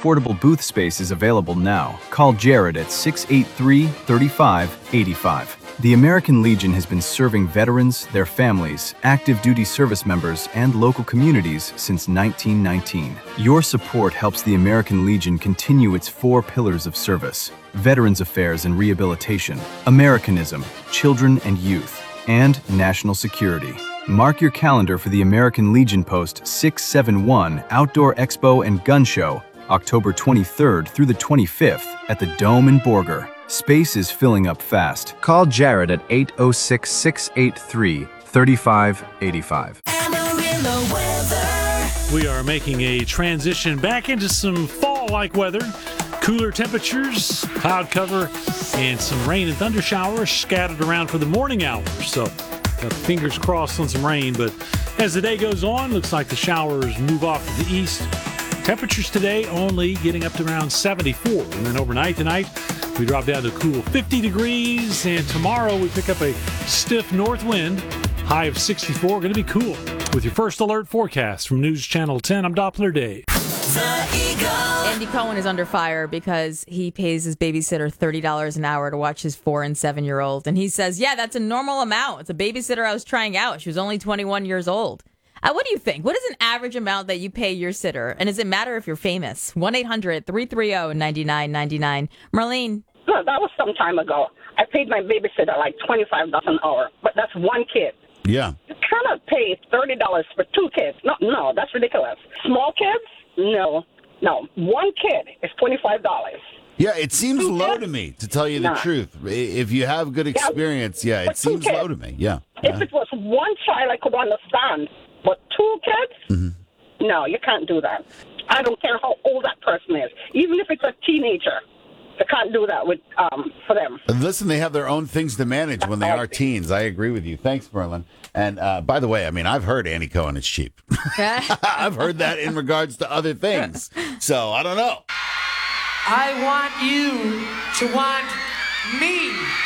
affordable booth space is available now. Call Jared at 683-3585. The American Legion has been serving veterans, their families, active duty service members, and local communities since 1919. Your support helps the American Legion continue its 4 pillars of service: Veterans Affairs and Rehabilitation, Americanism, Children and Youth, and National Security. Mark your calendar for the American Legion Post 671 Outdoor Expo and Gun Show, October 23rd through the 25th at the Dome in Borger. Space is filling up fast. Call Jared at 806-683-3585. We are making a transition back into some fall-like weather. Cooler temperatures, cloud cover, and some rain and thunder showers scattered around for the morning hours. So, got fingers crossed on some rain, but as the day goes on, looks like the showers move off to the east. Temperatures today only getting up to around 74, and then overnight tonight, we drop down to a cool 50 degrees, and tomorrow we pick up a stiff north wind, high of 64, going to be cool. With your first alert forecast from News Channel 10, I'm Doppler Dave. Andy Cohen is under fire because he pays his babysitter $30 an hour to watch his 4- and 7-year-old. And he says, yeah, that's a normal amount. It's a babysitter I was trying out. She was only 21 years old. What do you think? What is an average amount that you pay your sitter? And does it matter if you're famous? 1-800-330-9999. Marlene. No, that was some time ago. I paid my babysitter like $25 an hour, but that's one kid. Yeah. You cannot pay $30 for 2 kids. No, that's ridiculous. Small kids? No. One kid is $25. Yeah, it seems low to me, to tell you the truth. If you have good experience, it seems low to me. Yeah. If it was one child, I could understand. But 2 kids? No, you can't do that. I don't care how old that person is. Even if it's a teenager, you can't do that with for them. Listen, they have their own things to manage when they are teens. I agree with you. Thanks, Merlin. And by the way, I mean, I've heard Andy Cohen is cheap. I've heard that in regards to other things. So, I don't know. I want you to want me.